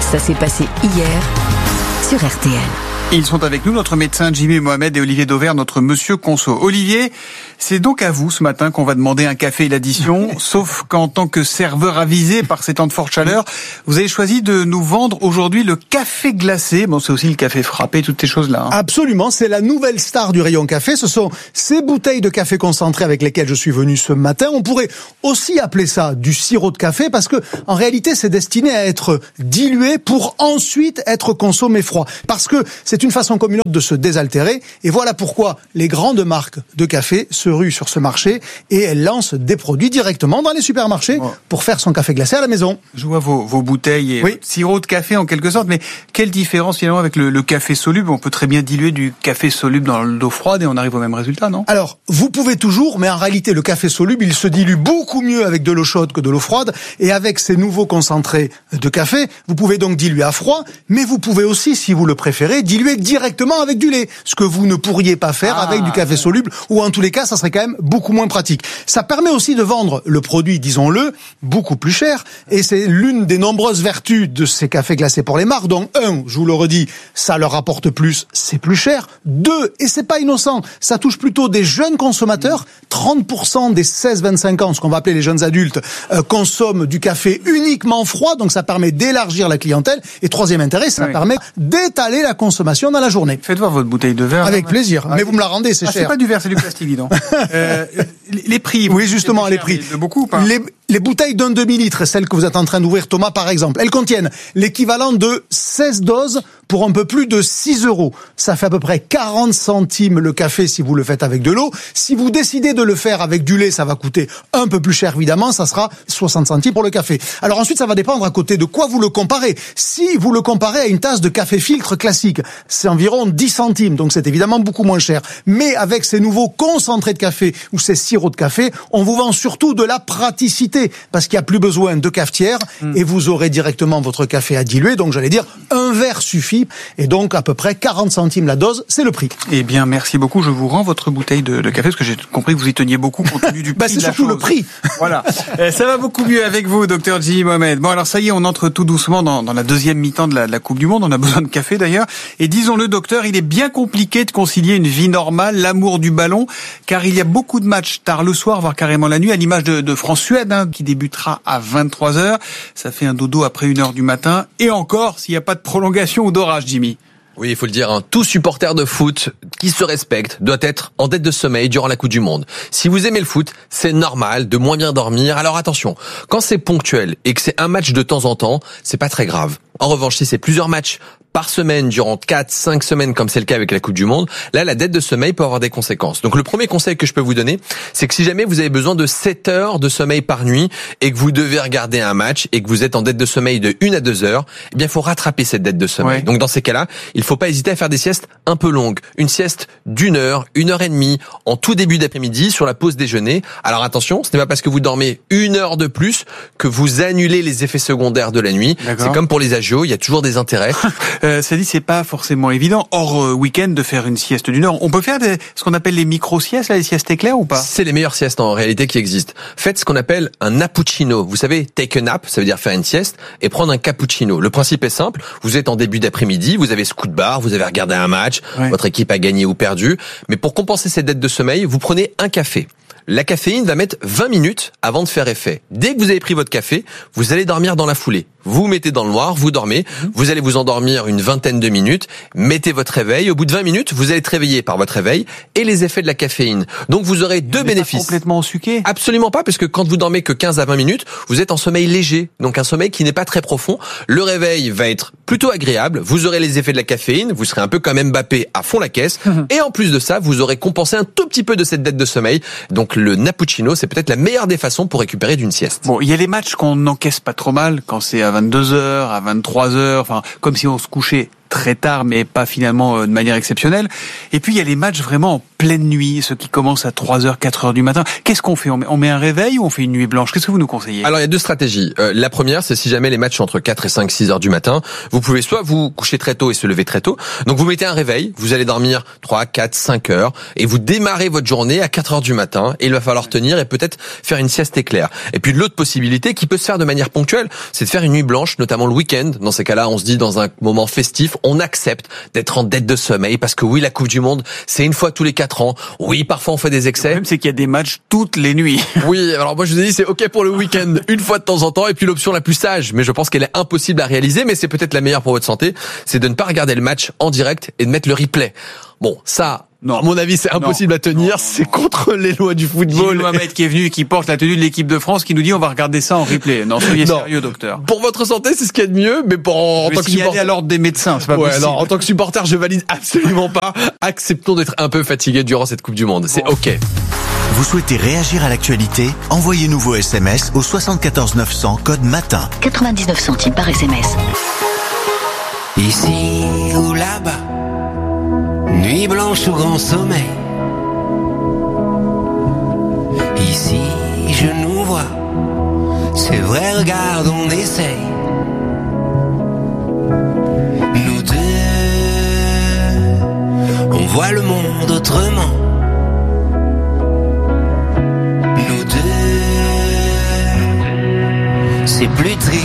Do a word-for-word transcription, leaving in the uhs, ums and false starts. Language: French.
Ça s'est passé hier sur R T L. Ils sont avec nous, notre médecin Jimmy Mohamed et Olivier Dauvert, notre monsieur Conso. Olivier, c'est donc à vous ce matin qu'on va demander un café et l'addition, sauf qu'en tant que serveur avisé par ces temps de forte chaleur, vous avez choisi de nous vendre aujourd'hui le café glacé. Bon, c'est aussi le café frappé, toutes ces choses-là. Hein. Absolument, c'est la nouvelle star du rayon café. Ce sont ces bouteilles de café concentré avec lesquelles je suis venu ce matin. On pourrait aussi appeler ça du sirop de café parce que, en réalité, c'est destiné à être dilué pour ensuite être consommé froid. Parce que c'est C'est une façon comme une autre de se désaltérer. Et voilà pourquoi les grandes marques de café se ruent sur ce marché et elles lancent des produits directement dans les supermarchés oh. pour faire son café glacé à la maison. Je vois vos, vos bouteilles et oui. sirop de café en quelque sorte. Mais quelle différence finalement avec le, le café soluble? On peut très bien diluer du café soluble dans l'eau froide et on arrive au même résultat, non? Alors, vous pouvez toujours, mais en réalité, le café soluble, il se dilue beaucoup mieux avec de l'eau chaude que de l'eau froide. Et avec ces nouveaux concentrés de café, vous pouvez donc diluer à froid, mais vous pouvez aussi, si vous le préférez, diluer directement avec du lait, ce que vous ne pourriez pas faire ah. avec du café soluble, ou en tous les cas, ça serait quand même beaucoup moins pratique. Ça permet aussi de vendre le produit, disons-le, beaucoup plus cher, et c'est l'une des nombreuses vertus de ces cafés glacés pour les marques. Donc, un, je vous le redis, ça leur apporte plus, c'est plus cher. Deux, et c'est pas innocent, ça touche plutôt des jeunes consommateurs. trente pour cent des seize vingt-cinq ans, ce qu'on va appeler les jeunes adultes, euh, consomment du café uniquement froid, donc ça permet d'élargir la clientèle. Et troisième intérêt, ça oui. permet d'étaler la consommation dans la journée. Faites voir votre bouteille de verre. Avec là, plaisir, ah, mais vous me la rendez, c'est ah, cher. C'est pas du verre, c'est du plastique, dis donc. euh, les prix. Oui, justement, les prix. De beaucoup ou pas? Les, les bouteilles d'un demi-litre, celles que vous êtes en train d'ouvrir, Thomas, par exemple, elles contiennent l'équivalent de seize doses pour un peu plus de six euros. Ça fait à peu près quarante centimes le café si vous le faites avec de l'eau. Si vous décidez de le faire avec du lait, ça va coûter un peu plus cher, évidemment. Ça sera soixante centimes pour le café. Alors ensuite, ça va dépendre à côté de quoi vous le comparez. Si vous le comparez à une tasse de café filtre classique, c'est environ dix centimes. Donc c'est évidemment beaucoup moins cher. Mais avec ces nouveaux concentrés de café ou ces sirops de café, on vous vend surtout de la praticité. Parce qu'il n'y a plus besoin de cafetière mmh. et vous aurez directement votre café à diluer. Donc j'allais dire, un verre suffit. Et donc, à peu près quarante centimes la dose, c'est le prix. Eh bien, merci beaucoup. Je vous rends votre bouteille de, de café, parce que j'ai compris que vous y teniez beaucoup compte tenu du prix bah, c'est de la surtout chose. Le prix. Voilà. Ça va beaucoup mieux avec vous, docteur Jimmy Mohamed. Bon, alors ça y est, on entre tout doucement dans, dans la deuxième mi-temps de la, de la Coupe du Monde. On a besoin de café, d'ailleurs. Et disons-le, docteur, il est bien compliqué de concilier une vie normale, l'amour du ballon, car il y a beaucoup de matchs tard le soir, voire carrément la nuit, à l'image de, de France-Suède, hein, qui débutera à vingt-trois heures. Ça fait un dodo après une heure du matin. Et encore, s'il n'y a pas de prolongation ou d'orage, Jimmy. Oui, il faut le dire, hein, tout supporter de foot qui se respecte doit être en dette de sommeil durant la Coupe du Monde. Si vous aimez le foot, c'est normal de moins bien dormir. Alors attention, quand c'est ponctuel et que c'est un match de temps en temps, c'est pas très grave. En revanche, si c'est plusieurs matchs par semaine durant quatre cinq semaines comme c'est le cas avec la Coupe du Monde, là la dette de sommeil peut avoir des conséquences. Donc le premier conseil que je peux vous donner, c'est que si jamais vous avez besoin de sept heures de sommeil par nuit et que vous devez regarder un match et que vous êtes en dette de sommeil de une à deux heures, eh bien il faut rattraper cette dette de sommeil. Ouais. Donc dans ces cas-là, il faut pas hésiter à faire des siestes un peu longues, une sieste d'une heure, une heure et demie en tout début d'après-midi sur la pause déjeuner. Alors attention, ce n'est pas parce que vous dormez une heure de plus que vous annulez les effets secondaires de la nuit. D'accord. C'est comme pour les agios, il y a toujours des intérêts. Euh, ça dit, c'est pas forcément évident, hors euh, week-end, de faire une sieste d'une heure. On peut faire des, ce qu'on appelle les micro-siestes, là, les siestes éclairs ou pas? C'est les meilleures siestes en réalité qui existent. Faites ce qu'on appelle un nappuccino. Vous savez, take a nap, ça veut dire faire une sieste, et prendre un cappuccino. Le principe est simple. Vous êtes en début d'après-midi, vous avez ce coup de barre, vous avez regardé un match, ouais. votre équipe a gagné ou perdu. Mais pour compenser cette dette de sommeil, vous prenez un café. La caféine va mettre vingt minutes avant de faire effet. Dès que vous avez pris votre café, vous allez dormir dans la foulée. Vous vous mettez dans le noir, vous dormez, vous allez vous endormir une vingtaine de minutes, mettez votre réveil. Au bout de vingt minutes, vous allez être réveillé par votre réveil et les effets de la caféine. Donc vous aurez deux bénéfices. Pas complètement ensuqué? Absolument pas, parce que quand vous dormez que quinze à vingt minutes, vous êtes en sommeil léger, donc un sommeil qui n'est pas très profond. Le réveil va être plutôt agréable, vous aurez les effets de la caféine, vous serez un peu comme Mbappé à fond la caisse, et en plus de ça, vous aurez compensé un tout petit peu de cette dette de sommeil. Donc le nappuccino, c'est peut-être la meilleure des façons pour récupérer d'une sieste. Bon, il y a les matchs qu'on n'encaisse pas trop mal quand c'est à vingt-deux heures, à vingt-trois heures, enfin, comme si on se couchait très tard, mais pas finalement de manière exceptionnelle. Et puis il y a les matchs vraiment en pleine nuit, ceux qui commencent à trois heures, quatre heures du matin. Qu'est-ce qu'on fait ? On met, on met un réveil ou on fait une nuit blanche ? Qu'est-ce que vous nous conseillez ? Alors il y a deux stratégies. Euh, la première, c'est si jamais les matchs sont entre quatre et cinq, six heures du matin, vous pouvez soit vous coucher très tôt et se lever très tôt. Donc vous mettez un réveil, vous allez dormir trois, quatre, cinq heures et vous démarrez votre journée à quatre heures du matin et il va falloir tenir et peut-être faire une sieste éclair. Et puis l'autre possibilité qui peut se faire de manière ponctuelle, c'est de faire une nuit blanche, notamment le week-end. Dans ces cas-là, on se dit dans un moment festif, on accepte d'être en dette de sommeil parce que oui, la Coupe du Monde, c'est une fois tous les quatre ans. Oui, parfois on fait des excès. Le problème, c'est qu'il y a des matchs toutes les nuits. Oui, alors moi je vous ai dit c'est ok pour le week-end, une fois de temps en temps, et puis l'option la plus sage, mais je pense qu'elle est impossible à réaliser, mais c'est peut-être la meilleure pour votre santé, c'est de ne pas regarder le match en direct et de mettre le replay. Bon, ça, non, à mon avis, c'est impossible non, à tenir, non, non, c'est non. contre les lois du football. Gilles Mohamed qui est venu et qui porte la tenue de l'équipe de France, qui nous dit on va regarder ça en replay. Non, soyez Non. sérieux, docteur. Pour votre santé, c'est ce qu'il y a de mieux, mais pour en, en Je tant vais que signaler supporter, à l'ordre des médecins, c'est pas ouais, possible. alors en tant que supporter, je valide absolument pas. Acceptons d'être un peu fatigué durant cette Coupe du Monde, c'est ok. Vous souhaitez réagir à l'actualité ? Envoyez-nous vos S M S au soixante-quatorze neuf cents, code matin. quatre-vingt-dix-neuf centimes par S M S. Ici ou là-bas, nuit blanche ou grand sommeil. Ici je nous vois, c'est vrai, regarde, on essaye. Nous deux, on voit le monde autrement. Nous deux, c'est plus triste.